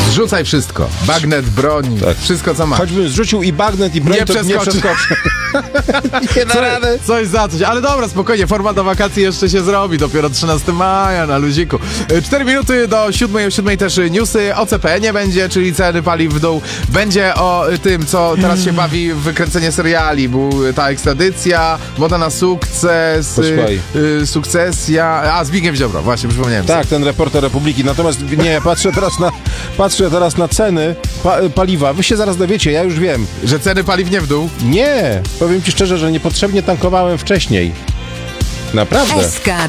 Zrzucaj wszystko. Bagnet, broń, wszystko co masz. Choćbym zrzucił i bagnet, i broń, Nie to nie przeskoczy. przeskoczę. Nie na radę. Coś za coś. Ale dobra, spokojnie, forma do wakacji jeszcze się zrobi. Dopiero 13 maja na luziku. 4 minuty do 7. O 7 też newsy. OCP nie będzie, czyli ceny paliw w dół. Będzie o tym, co teraz się bawi w wykręcenie seriali. Był ta ekstradycja, Moda na sukces, Sukcesja. Zbigniew Ziobro, właśnie przypomniałem. Tak, ten reporter Republiki. Natomiast nie, ja patrzę teraz na ceny paliwa. Wy się zaraz dowiecie, ja już wiem. Że ceny paliw nie w dół? Nie, powiem ci szczerze, że niepotrzebnie tankowałem wcześniej. Naprawdę.